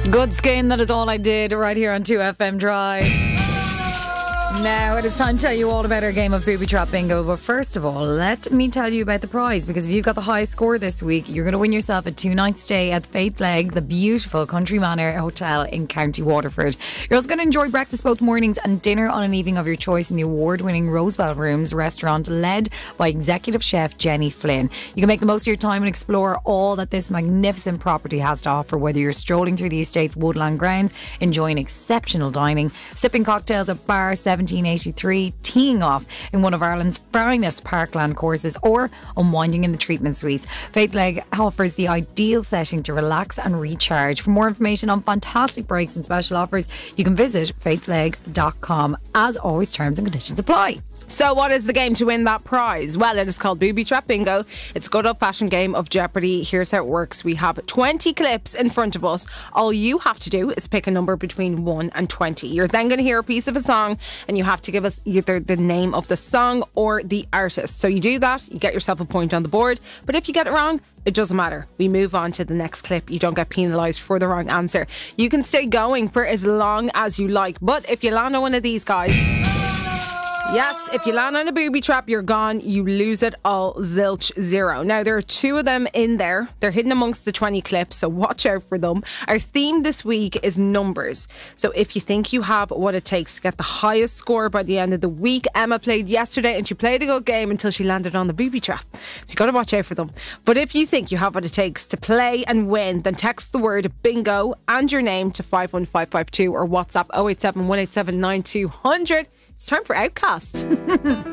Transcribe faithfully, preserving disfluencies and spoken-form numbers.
Good skin, that is all I did right here on two F M Drive. Now it is time to tell you all about our game of Booby Trap Bingo. But first of all, let me tell you about the prize, because if you've got the highest score this week, you're going to win yourself a two night stay at Faith Leg, the beautiful Country Manor Hotel in County Waterford. You're also going to enjoy breakfast both mornings and dinner on an evening of your choice in the award-winning Roosevelt Rooms restaurant, led by executive chef Jenny Flynn. You can make the most of your time and explore all that this magnificent property has to offer, whether you're strolling through the estate's woodland grounds, enjoying exceptional dining, sipping cocktails at Bar seventeen eighty-three, teeing off in one of Ireland's finest parkland courses, or unwinding in the treatment suites. Faith Leg offers the ideal setting to relax and recharge. For more information on fantastic breaks and special offers, you can visit faith leg dot com. As always, terms and conditions apply. So what is the game to win that prize? Well, it is called Booby Trap Bingo. It's a good old-fashioned game of Jeopardy. Here's how it works. We have twenty clips in front of us. All you have to do is pick a number between one and twenty. You're then going to hear a piece of a song, and you have to give us either the name of the song or the artist. So you do that, you get yourself a point on the board. But if you get it wrong, it doesn't matter. We move on to the next clip. You don't get penalised for the wrong answer. You can stay going for as long as you like. But if you land on one of these guys... Yes, if you land on a booby trap, you're gone. You lose it all, zilch, zero. Now, there are two of them in there. They're hidden amongst the twenty clips, so watch out for them. Our theme this week is numbers. So if you think you have what it takes to get the highest score by the end of the week, Emma played yesterday and she played a good game until she landed on the booby trap. So you got to watch out for them. But if you think you have what it takes to play and win, then text the word bingo and your name to five one five five two or WhatsApp oh eight seven, one eight seven, nine two zero zero. It's time for Outcast.